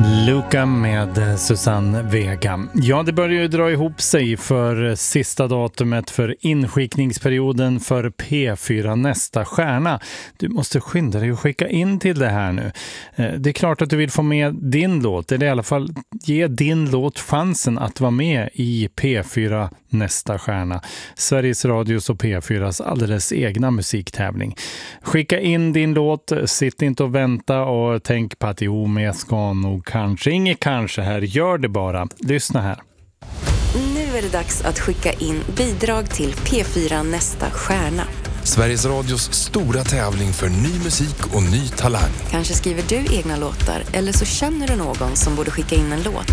Luca med Susanne Vega. Ja, det börjar ju dra ihop sig för sista datumet för inskickningsperioden för P4 Nästa Stjärna. Du måste skynda dig och skicka in till det här nu. Det är klart att du vill få med din låt, eller i alla fall ge din låt chansen att vara med i P4 Nästa Stjärna. Sveriges Radios och P4s alldeles egna musiktävling. Skicka in din låt, sitt inte och vänta och tänk på att men jag ska nog kanske, inget kanske här, gör det bara. Lyssna här. Nu är det dags att skicka in bidrag till P4 Nästa Stjärna. Sveriges Radios stora tävling för ny musik och ny talang. Kanske skriver du egna låtar eller så känner du någon som borde skicka in en låt.